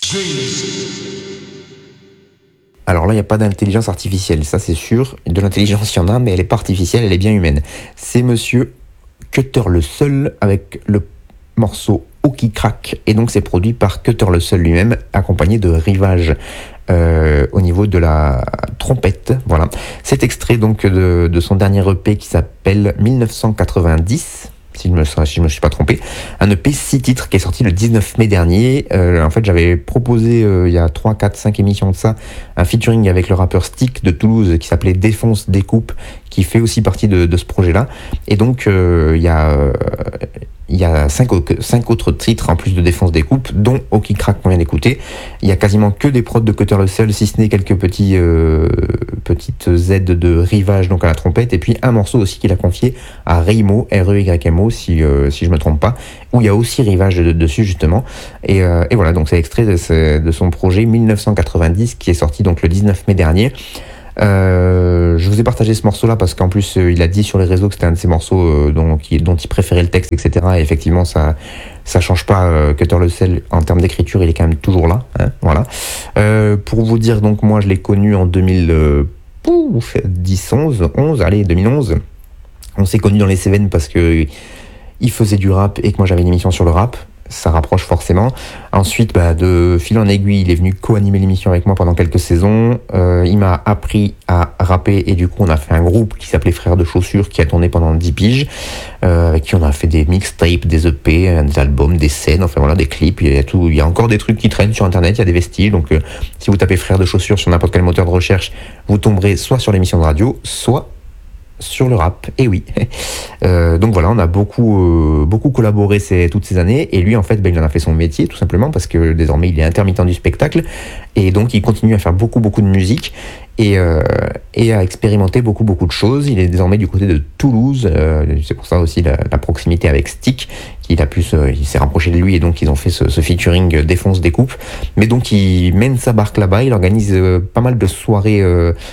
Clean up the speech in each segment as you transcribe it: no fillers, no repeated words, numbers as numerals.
Alors là, il n'y a pas d'intelligence artificielle, ça c'est sûr. De l'intelligence, il y en a, mais elle n'est pas artificielle, elle est bien humaine. C'est monsieur Cutter le Seul avec le morceau Hockey Crack. Et donc c'est produit par Cutter le Seul lui-même, accompagné de Rivage au niveau de la trompette. Voilà. C'est extrait donc de son dernier EP qui s'appelle 1990. Si je me suis pas trompé, un EP 6 titres qui est sorti le 19 mai dernier. En fait, j'avais proposé il y a 3, 4, 5 émissions de ça, un featuring avec le rappeur Stick de Toulouse qui s'appelait Défonce Découpe, qui fait aussi partie de ce projet-là. Et donc, il y a 5 autres titres en plus de Défonce Découpe, dont Hockey Crack qu'on vient d'écouter. Il y a quasiment que des prods de Cutter le Seul, si ce n'est quelques petites aides de Rivage donc à la trompette, et puis un morceau aussi qu'il a confié à Reymo, R-E-Y-M-O, si je me trompe pas, où il y a aussi Rivage dessus justement. Et voilà, donc c'est extrait de son projet 1990 qui est sorti donc le 19 mai dernier. Je vous ai partagé ce morceau là parce qu'en plus il a dit sur les réseaux que c'était un de ses morceaux dont il préférait le texte, etc. Et effectivement ça change pas. Cutter le Seul en termes d'écriture il est quand même toujours là, hein, voilà. Pour vous dire, donc moi je l'ai connu en 2011. On s'est connu dans les Cévennes parce que il faisait du rap et que moi j'avais une émission sur le rap. Ça rapproche forcément. Ensuite, de fil en aiguille, il est venu co-animer l'émission avec moi pendant quelques saisons. Il m'a appris à rapper et du coup, on a fait un groupe qui s'appelait Frères de Chaussures qui a tourné pendant 10 piges, avec qui on a fait des mixtapes, des EP, des albums, des scènes, enfin voilà, des clips. Il y a tout. Il y a encore des trucs qui traînent sur Internet, il y a des vestiges. Donc, si vous tapez Frères de Chaussures sur n'importe quel moteur de recherche, vous tomberez soit sur l'émission de radio, soit sur le rap, et oui. Donc voilà, on a beaucoup collaboré toutes ces années, et lui en fait il en a fait son métier tout simplement parce que désormais il est intermittent du spectacle, et donc il continue à faire beaucoup de musique et à expérimenter beaucoup de choses. Il est désormais du côté de Toulouse, c'est pour ça aussi la proximité avec Stick, il s'est rapproché de lui, et donc ils ont fait ce featuring Défonce Découpe. Mais donc il mène sa barque là-bas, il organise pas mal de soirées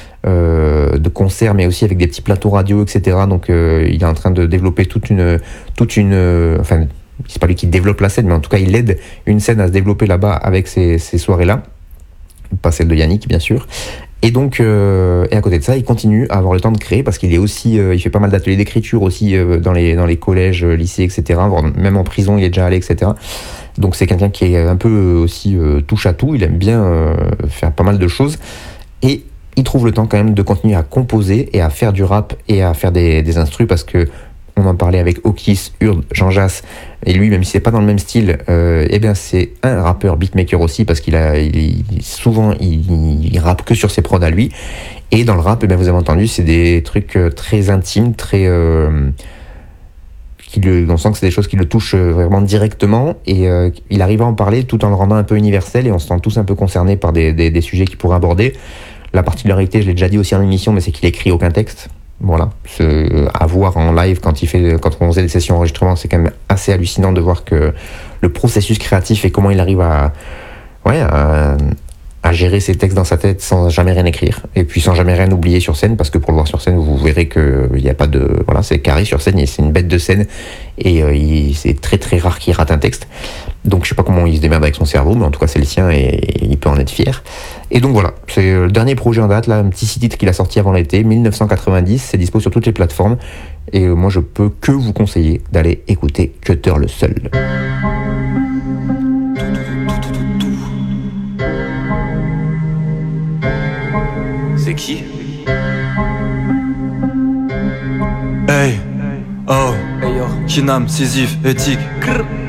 de concerts, mais aussi avec des petits plateaux radio, etc. Donc il est en train de développer toute une enfin c'est pas lui qui développe la scène, mais en tout cas il aide une scène à se développer là-bas avec ces soirées-là, pas celle de Yannick bien sûr. Et donc, et à côté de ça, il continue à avoir le temps de créer parce qu'il est aussi, il fait pas mal d'ateliers d'écriture aussi dans les collèges, lycées, etc. Même en prison, il est déjà allé, etc. Donc c'est quelqu'un qui est un peu aussi touche à tout. Il aime bien faire pas mal de choses, et il trouve le temps quand même de continuer à composer et à faire du rap et à faire des instrus, parce que on en parlait avec Okis, Urde, Jean Jass, et lui, même si c'est pas dans le même style, eh bien c'est un rappeur beatmaker aussi, parce souvent il rappe que sur ses prods à lui. Et dans le rap, eh bien vous avez entendu, c'est des trucs très intimes, très on sent que c'est des choses qui le touchent vraiment directement, et il arrive à en parler tout en le rendant un peu universel, et on se sent tous un peu concernés par des sujets qu'il pourrait aborder. La particularité, je l'ai déjà dit aussi en émission, mais c'est qu'il écrit aucun texte. Voilà, à voir en live quand on faisait des sessions d'enregistrement, c'est quand même assez hallucinant de voir que le processus créatif et comment il arrive à gérer ses textes dans sa tête sans jamais rien écrire, et puis sans jamais rien oublier sur scène, parce que pour le voir sur scène, vous verrez que il y a pas de, voilà, c'est carré sur scène, c'est une bête de scène, et c'est très très rare qu'il rate un texte. Donc je sais pas comment il se démerde avec son cerveau, mais en tout cas c'est le sien, et il peut en être fier. Et donc voilà, c'est le dernier projet en date, là, un petit titre qu'il a sorti avant l'été, 1990, c'est dispo sur toutes les plateformes, et moi je peux que vous conseiller d'aller écouter Cutter le Seul. C'est qui? Hey, oh, Kinam, Sisyphe, éthique.